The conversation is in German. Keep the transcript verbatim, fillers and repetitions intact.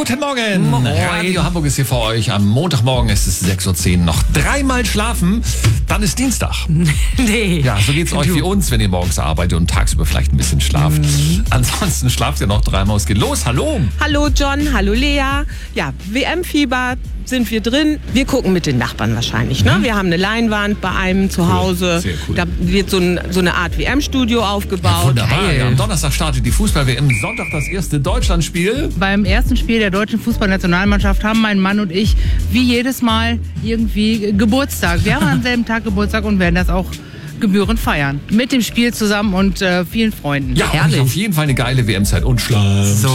Guten Morgen. Moin. Radio Hamburg ist hier für euch. Am Montagmorgen ist es sechs Uhr zehn. Noch dreimal schlafen, dann ist Dienstag. Nee. Ja, so geht's euch Du. wie uns, wenn ihr morgens arbeitet und tagsüber vielleicht ein bisschen schlaft. Mhm. Ansonsten schlaft ihr noch dreimal. Es geht los. Hallo. Hallo John, hallo Lea. Ja, W M-Fieber sind wir drin. Wir gucken mit den Nachbarn wahrscheinlich. Ne? Mhm. Wir haben eine Leinwand bei einem zu Cool. Hause. Sehr cool. Da wird so, ein, so eine Art W M-Studio aufgebaut. Ja, wunderbar. geil. Ja, am Donnerstag startet die Fußball-W M. Sonntag das erste Deutschlandspiel. Beim ersten Spiel der deutschen Fußballnationalmannschaft haben mein Mann und ich wie jedes Mal irgendwie Geburtstag. Wir haben am selben Tag Geburtstag und werden das auch gebührend feiern. Mit dem Spiel zusammen und äh, vielen Freunden. Ja, Herrlich. auf jeden Fall eine geile W M-Zeit und Schlaf. So.